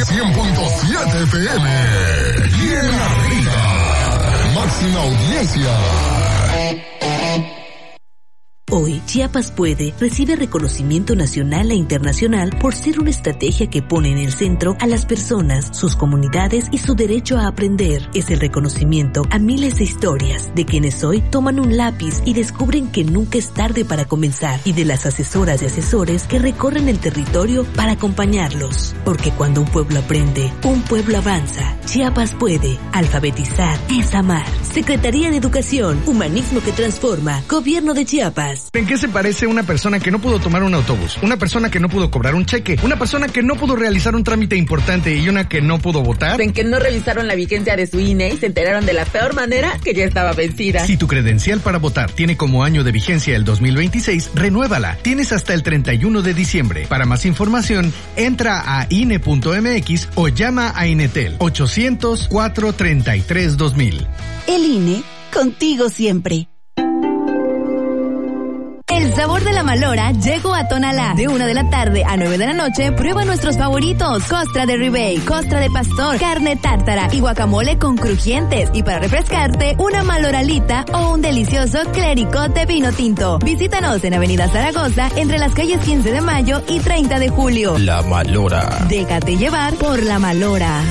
100.7 FM. Bien arriba. Máxima audiencia. Hoy, Chiapas Puede recibe reconocimiento nacional e internacional por ser una estrategia que pone en el centro a las personas, sus comunidades y su derecho a aprender. Es el reconocimiento a miles de historias de quienes hoy toman un lápiz y descubren que nunca es tarde para comenzar, y de las asesoras y asesores que recorren el territorio para acompañarlos. Porque cuando un pueblo aprende, un pueblo avanza. Chiapas Puede. Alfabetizar es amar. Secretaría de Educación, Humanismo que Transforma, Gobierno de Chiapas. ¿En qué se parece una persona que no pudo tomar un autobús? Una persona que no pudo cobrar un cheque, una persona que no pudo realizar un trámite importante y una que no pudo votar. En que no revisaron la vigencia de su INE y se enteraron de la peor manera que ya estaba vencida. Si tu credencial para votar tiene como año de vigencia el 2026, renuévala. Tienes hasta el 31 de diciembre. Para más información, entra a INE.mx o llama a Inetel 800-433-2000. El INE, contigo siempre. El sabor de la Malora llegó a Tonalá. De 1 de la tarde a 9 de la noche, prueba nuestros favoritos. Costra de ribeye, costra de pastor, carne tártara y guacamole con crujientes. Y para refrescarte, una maloralita o un delicioso clericot de vino tinto. Visítanos en Avenida Zaragoza, entre las calles 15 de mayo y 30 de julio. La Malora. Déjate llevar por la Malora.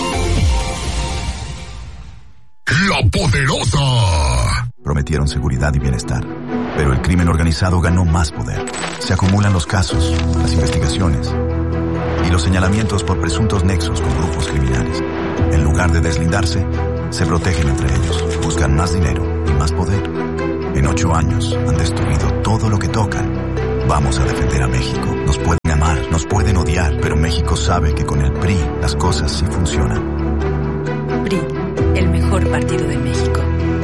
La Poderosa. Prometieron seguridad y bienestar, pero el crimen organizado ganó más poder. Se acumulan los casos, las investigaciones y los señalamientos por presuntos nexos con grupos criminales. En lugar de deslindarse, se protegen entre ellos, buscan más dinero y más poder. En 8 años han destruido todo lo que tocan. Vamos a defender a México. Nos pueden amar, nos pueden odiar, pero México sabe que con el PRI las cosas sí funcionan. PRI, el mejor partido de México.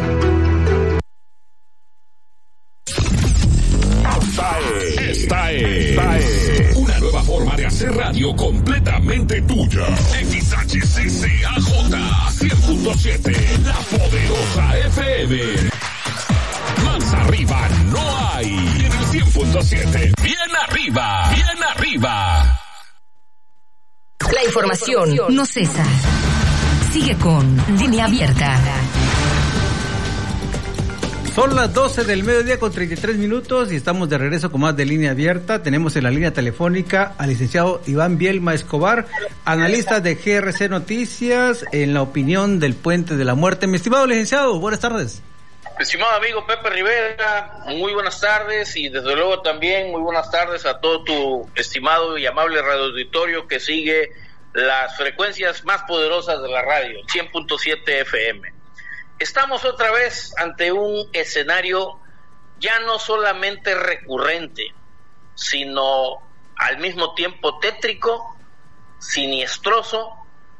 Esta es una nueva forma de hacer radio completamente tuya. XHCCAJ 100.7, La Poderosa FM. Más arriba no hay. En el 100.7, bien arriba, bien arriba. La información no cesa. Sigue con Línea Abierta. Son las 12 del mediodía con 33 minutos y estamos de regreso con más de Línea Abierta. Tenemos en la línea telefónica al licenciado Iván Bielma Escobar, analista de GRC Noticias, en la opinión del Puente de la Muerte. Mi estimado licenciado, buenas tardes. Estimado amigo Pepe Rivera, muy buenas tardes y desde luego también muy buenas tardes a todo tu estimado y amable radioauditorio que sigue las frecuencias más poderosas de la radio, 100.7 FM. Estamos otra vez ante un escenario ya no solamente recurrente, sino al mismo tiempo tétrico, siniestroso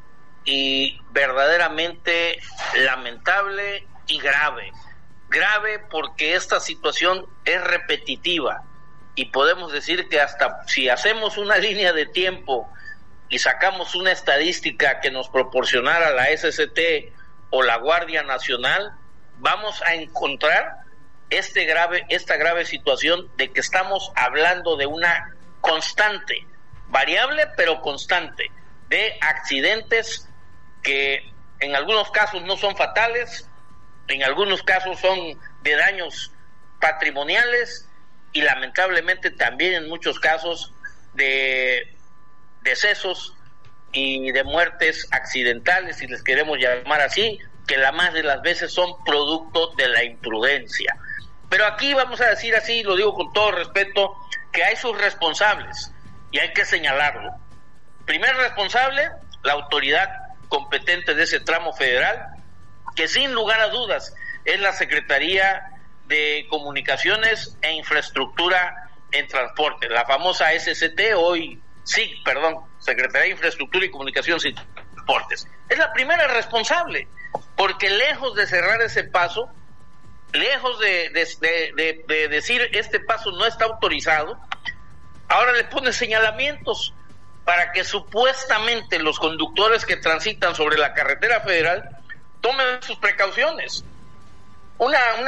y verdaderamente lamentable y grave. Grave porque esta situación es repetitiva y podemos decir que hasta si hacemos una línea de tiempo y sacamos una estadística que nos proporcionara la SCT o la Guardia Nacional, vamos a encontrar esta grave situación de que estamos hablando de una constante, variable pero constante, de accidentes que en algunos casos no son fatales, en algunos casos son de daños patrimoniales y lamentablemente también en muchos casos de decesos y de muertes accidentales, si les queremos llamar así, que la más de las veces son producto de la imprudencia. Pero aquí vamos a decir así, lo digo con todo respeto, que hay sus responsables y hay que señalarlo. Primer responsable, la autoridad competente de ese tramo federal, que sin lugar a dudas es la Secretaría de Comunicaciones e Infraestructura en Transporte, la famosa SCT, hoy SIC, Secretaría de Infraestructura y Comunicaciones y Transportes. Es la primera responsable, porque lejos de cerrar ese paso, lejos de decir este paso no está autorizado, ahora le pone señalamientos para que supuestamente los conductores que transitan sobre la carretera federal tomen sus precauciones.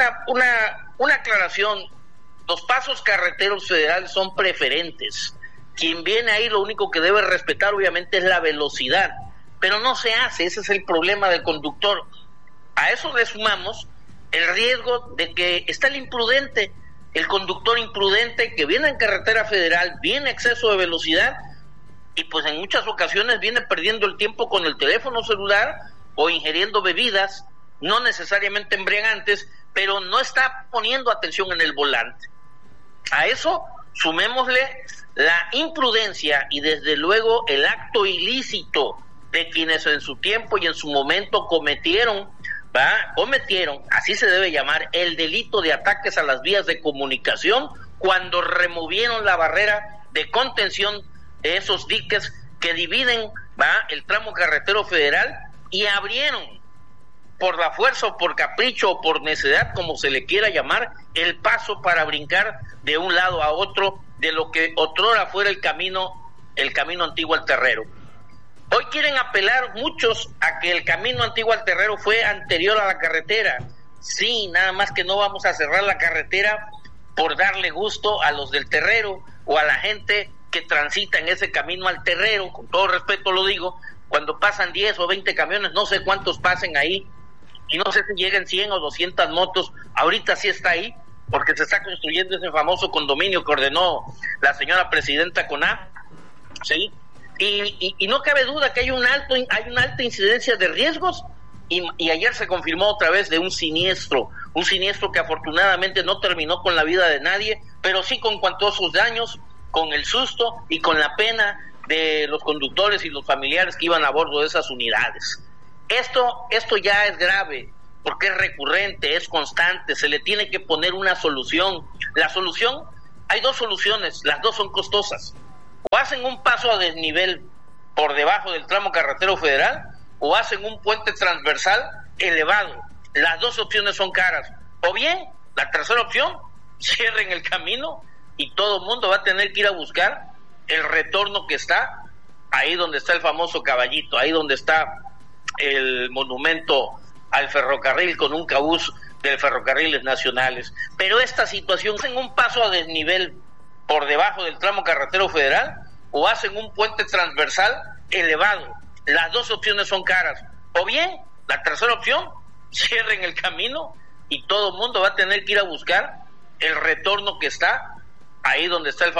Una aclaración: los pasos carreteros federales son preferentes. Quien viene ahí lo único que debe respetar obviamente es la velocidad, pero no se hace, ese es el problema del conductor. A eso le sumamos el riesgo de que está el imprudente, el conductor imprudente que viene en carretera federal, viene a exceso de velocidad y pues en muchas ocasiones viene perdiendo el tiempo con el teléfono celular o ingiriendo bebidas, no necesariamente embriagantes, pero no está poniendo atención en el volante. A eso sumémosle la imprudencia y desde luego el acto ilícito de quienes en su tiempo y en su momento cometieron, así se debe llamar, el delito de ataques a las vías de comunicación cuando removieron la barrera de contención de esos diques que dividen el tramo carretero federal y abrieron por la fuerza o por capricho o por necedad, como se le quiera llamar, el paso para brincar de un lado a otro de lo que otrora fuera el camino antiguo al Terrero. Hoy quieren apelar muchos a que el camino antiguo al Terrero fue anterior a la carretera. Sí, nada más que no vamos a cerrar la carretera por darle gusto a los del Terrero o a la gente que transita en ese camino al Terrero, con todo respeto lo digo, cuando pasan 10 o 20 camiones, no sé cuántos pasen ahí, y no sé si lleguen 100 o 200 motos, ahorita sí está ahí, porque se está construyendo ese famoso condominio que ordenó la señora presidenta CONAP, ¿sí? Y no cabe duda que hay una alta incidencia de riesgos, y ayer se confirmó otra vez de un siniestro que afortunadamente no terminó con la vida de nadie, pero sí con cuantosos daños, con el susto y con la pena de los conductores y los familiares que iban a bordo de esas unidades. Esto ya es grave, porque es recurrente, es constante, se le tiene que poner una solución. La solución, hay dos soluciones, las dos son costosas. O hacen un paso a desnivel por debajo del tramo carretero federal, o hacen un puente transversal elevado. Las dos opciones son caras. O bien, la tercera opción, cierren el camino y todo el mundo va a tener que ir a buscar el retorno que está ahí donde está el famoso caballito, ahí donde está el monumento al ferrocarril con un cabuz de ferrocarriles nacionales. Pero esta situación, hacen un paso a desnivel por debajo del tramo carretero federal o hacen un puente transversal elevado. Las dos opciones son caras. O bien, la tercera opción, cierren el camino y todo el mundo va a tener que ir a buscar el retorno que está ahí donde está el